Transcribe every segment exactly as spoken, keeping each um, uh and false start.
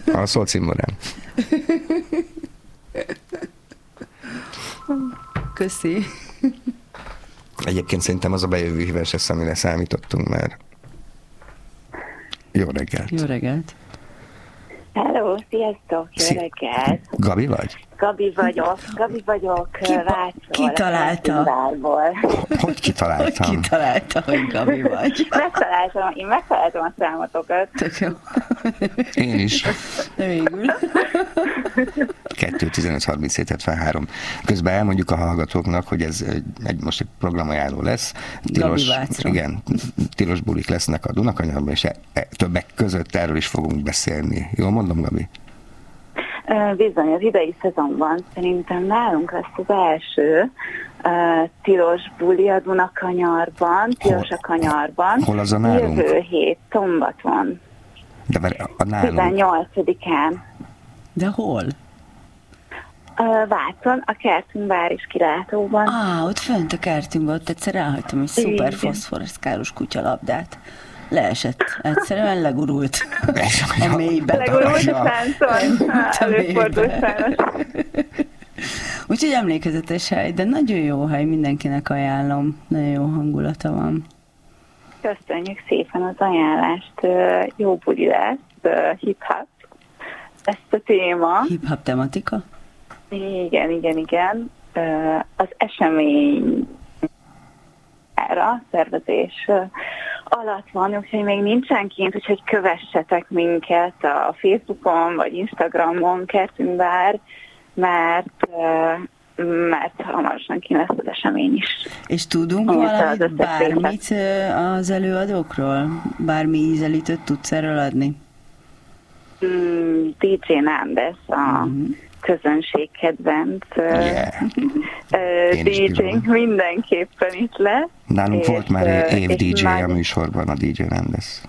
Alszol cimborán? Köszi. Egyébként szerintem az a bejövő hívás lesz, amire számítottunk már. Jó reggelt. Jó reggelt. Hello, sziasztok, jó Szia. reggelt. Gabi vagy? Gabi vagyok, Gabi vagyok, Ki, ki találta? Hogy kitaláltam? Ki találta, hogy Gabi vagy? Megtaláltam, én megtaláltam a számotokat. Tök jó. Én is. De végül. kettő tizenöt harminchét hetvenhárom. Közben elmondjuk a hallgatóknak, hogy ez egy, most egy programajánló lesz. Tilos, igen, tilos bulik lesznek a Dunakanyarban, és e, e, többek között erről is fogunk beszélni. Jól mondom, Gabi? Bizony, az idei szezonban szerintem nálunk lesz az első uh, tilos buli a Dunakanyarban, tilos a kanyarban. Hol az a nálunk? Jövő hét, szombaton. De várj, a nálunk. tizennyolcadikán. De hol? Uh, Vácon, a Kertünkbár is kilátóban. Á, ott fönt a kertünkben, ott egyszer elhagytam egy szuper foszforeszkálós kutyalabdát. Leesett. Egyszerűen legurult a mélybe. Legurult a száncon. Előfordult sajnos. Úgyhogy emlékezetes hely, de nagyon jó hely, mindenkinek ajánlom. Nagyon jó hangulata van. Köszönjük szépen az ajánlást. Jó buli lesz, hip-hop. Ezt a téma. Hip-hop tematika? Igen, igen, igen. Az esemény erre szervezés alatt van, úgyhogy még nincsen kint, úgyhogy kövessetek minket a Facebookon vagy Instagramon, Kertünkbár, mert, mert hamarosan kint lesz az esemény is. És tudunk valamit, bármit az előadókról? Bármi ízelítőt tudsz erről adni? Mm, dé dzsé Nández a mm-hmm. közönség kedvenc yeah. dé dzsé-nk mindenképpen itt lesz. Nálunk volt már egy év dé dzsé a műsorban, a dé dzsé Nández.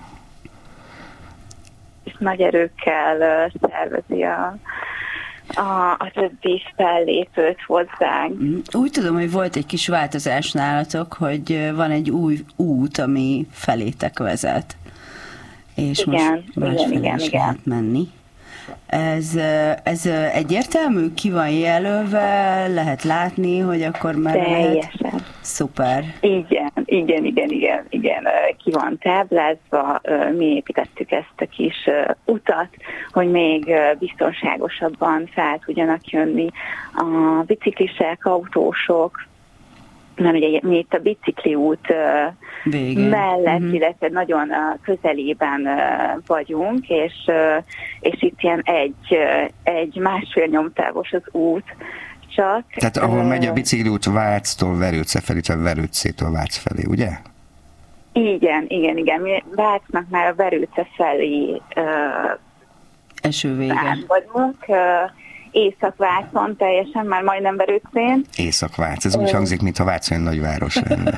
És nagy erőkkel szervezi a, a, a többi fellépőt hozzánk. Úgy tudom, hogy volt egy kis változás nálatok, hogy van egy új út, ami felétek vezet. És igen, most másfelé igen, is igen, lehet menni. Ez, ez egyértelmű, ki van jelölve, lehet látni, hogy akkor már teljesen. Lehet. Szuper. Igen, igen, igen, igen, igen, ki van táblázva, mi építettük ezt a kis utat, hogy még biztonságosabban fel tudjanak jönni a biciklisek, autósok, mert ugye mi itt a bicikliút Végén. mellett, uh-huh. illetve nagyon közelében vagyunk, és, és itt ilyen egy, egy másfél nyomtávos az út csak. Tehát ahol megy a bicikliút Váctól Verőce felé, vagy Verőcétől Vác felé, ugye? Igen, igen, igen. Mi Vácnak már a Verőce felé esővége vagyunk. Észak-Vácon teljesen, már majdnem Verőcén. Észak-Vác, ez úgy hangzik, mintha Vác olyan nagyváros lenne.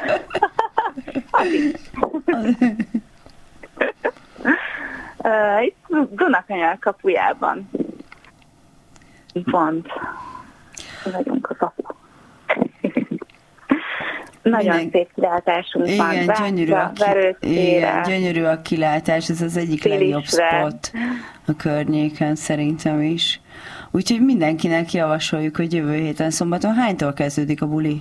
Itt Dunakanyar kapujában. Pont. Vagyunk a kapu. Nagyon Minden... szép kilátásunk igen, van. Vácra, gyönyörű a ki... igen, gyönyörű a kilátás, ez az egyik Félisre. legjobb spot a környéken szerintem is. Úgyhogy mindenkinek javasoljuk, hogy jövő héten szombaton hánytól kezdődik a buli?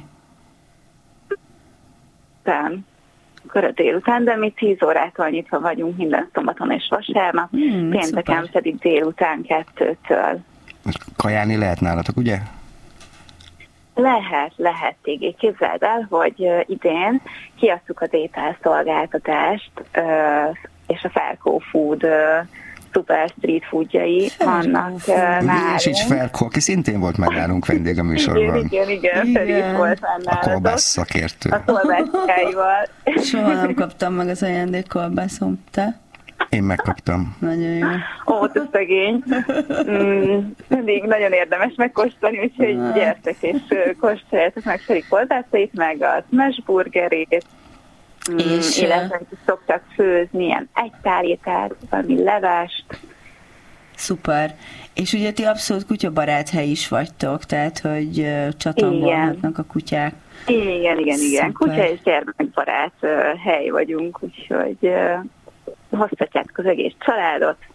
Után. Akkor a délután, de mi tíz órától nyitva vagyunk minden szombaton és vasárnap, hmm, pénteken szuper. Pedig délután kettőtől. Kajálni lehet nálatok, ugye? Lehet, lehet, így képzeld el, hogy idén kiadtuk a Détál szolgáltatást, és a Felkó Food szuper street foodjai vannak nálunk. És így Felkó, aki szintén volt már nálunk vendég a műsorban. Igen, igen, igen, Feri is volt már nálatok. A kolbász szakértő. A kolbászkáival. Soha nem kaptam meg az ajándék kolbászom. Te? Én megkaptam. Nagyon jó. Ó, te szegény. Mm, mindig nagyon érdemes megkóstolni, úgyhogy Na. gyertek és kóstoljátok meg Feri kolbászait, meg a smash burgerét, mm, és illetve szoktak főzni ilyen egy tálétát, valami levást. Szuper. És ugye ti abszolút kutyabarát hely is vagytok, tehát hogy csatangolhatnak a kutyák. Igen, igen, igen. Szuper. Kutya és gyermekbarát hely vagyunk, úgyhogy hozhatjátok az egész családot,